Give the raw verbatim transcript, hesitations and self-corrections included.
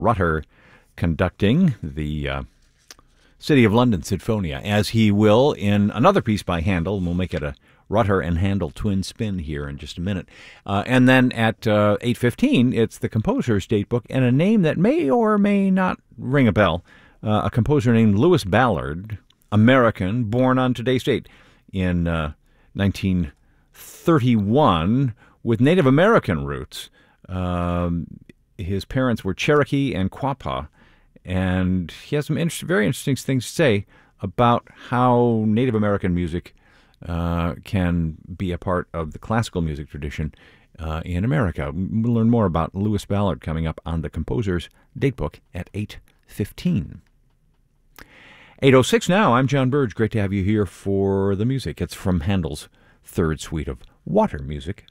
Rutter conducting the uh, City of London Sinfonia, as he will in another piece by Handel, and we'll make it a Rutter and Handel twin spin here in just a minute. Uh, and then at uh, eight fifteen, it's the composer's date book, and a name that may or may not ring a bell, uh, a composer named Louis Ballard, American, born on today's date in uh, nineteen thirty-one, with Native American roots. Um, his parents were Cherokee and Quapaw, and he has some inter- very interesting things to say about how Native American music uh, can be a part of the classical music tradition uh, in America. We'll learn more about Louis Ballard coming up on the composer's datebook at eight fifteen. eight oh six now. I'm John Burge. Great to have you here for the music. It's from Handel's third suite of water music.